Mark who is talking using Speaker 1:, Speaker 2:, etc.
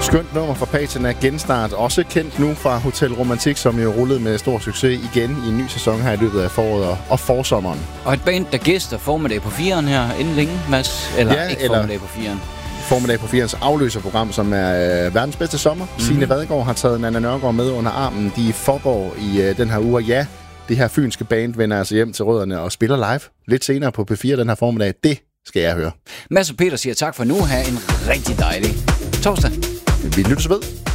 Speaker 1: Skønt nummer fra Patina Genstart. Også kendt nu fra Hotel Romantik, som jo rullede med stor succes igen i en ny sæson her i løbet af foråret og forsommeren.
Speaker 2: Og et band, der gæster Formiddag på 4'eren her inden længe, Mads. Eller ikke Formiddag på 4'eren.
Speaker 1: Formiddag på 4'erens afløserprogram, som er verdens bedste sommer. Signe Vadegaard har taget Nanna Nørgaard med under armen. De er i Fåborg i den her uge, og ja, det her fynske band vender altså hjem til rødderne og spiller live lidt senere på P4 den her formiddag. Det skal jeg høre.
Speaker 2: Mads og Peter siger tak for nu. Ha' en rigtig dejlig torsdag.
Speaker 1: Vi lyttes ved.